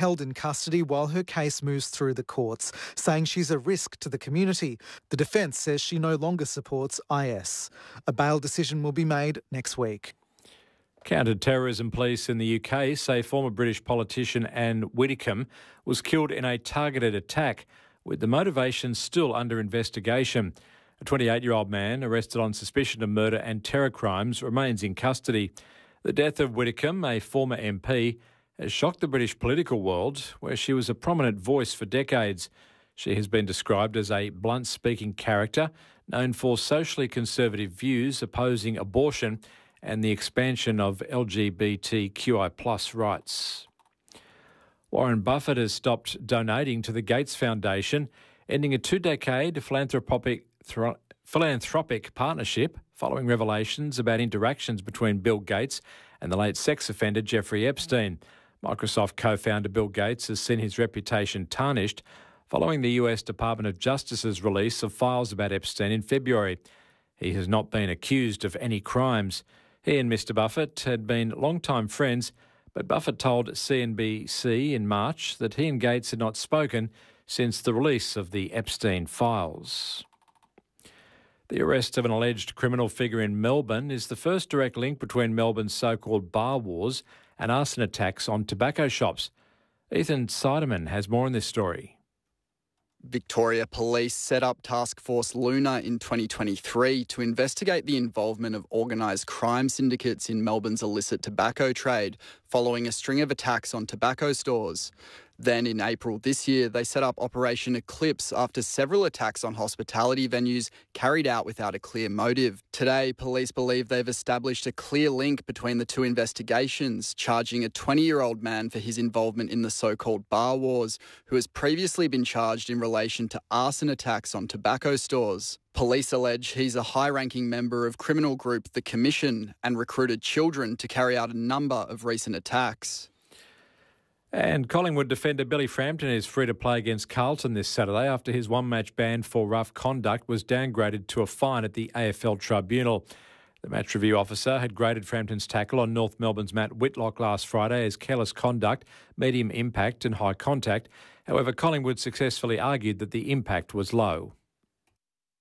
held in custody while her case moves through the courts, saying she's a risk to the community. The defence says she no longer supports IS. A bail decision will be made next week. Counter-terrorism police in the UK say former British politician Anne Widdecombe was killed in a targeted attack, with the motivation still under investigation. A 28-year-old man arrested on suspicion of murder and terror crimes remains in custody. The death of Widdecombe, a former MP, has shocked the British political world, where she was a prominent voice for decades. She has been described as a blunt-speaking character, known for socially conservative views opposing abortion and the expansion of LGBTQI+ rights. Warren Buffett has stopped donating to the Gates Foundation, ending a 2-decade philanthropic partnership following revelations about interactions between Bill Gates and the late sex offender Jeffrey Epstein. Microsoft co-founder Bill Gates has seen his reputation tarnished following the US Department of Justice's release of files about Epstein in February. He has not been accused of any crimes. He and Mr Buffett had been longtime friends, but Buffett told CNBC in March that he and Gates had not spoken since the release of the Epstein files. The arrest of an alleged criminal figure in Melbourne is the first direct link between Melbourne's so-called bar wars and arson attacks on tobacco shops. Ethan Seidemann has more on this story. Victoria Police set up Task Force Luna in 2023 to investigate the involvement of organised crime syndicates in Melbourne's illicit tobacco trade, following a string of attacks on tobacco stores. Then in April this year, they set up Operation Eclipse after several attacks on hospitality venues carried out without a clear motive. Today, police believe they've established a clear link between the two investigations, charging a 20-year-old man for his involvement in the so-called bar wars, who has previously been charged in relation to arson attacks on tobacco stores. Police allege he's a high-ranking member of criminal group The Commission and recruited children to carry out a number of recent attacks. And Collingwood defender Billy Frampton is free to play against Carlton this Saturday after his one-match ban for rough conduct was downgraded to a fine at the AFL Tribunal. The match review officer had graded Frampton's tackle on North Melbourne's Matt Whitlock last Friday as careless conduct, medium impact and high contact. However, Collingwood successfully argued that the impact was low.